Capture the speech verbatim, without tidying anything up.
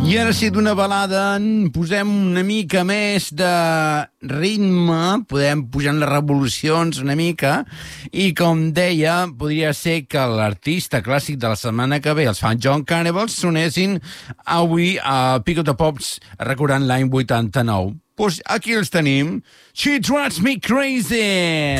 I ara sí, d'una balada en posem una mica més de ritme, podem pujar les revolucions una mica, i com deia, podria ser que l'artista clàssic de la setmana que ve, els Fat John Cannibals, sonessin avui a Pick of the Pops recordant l'any vuitanta-nou. Doncs aquí els tenim. She Drives Me Crazy!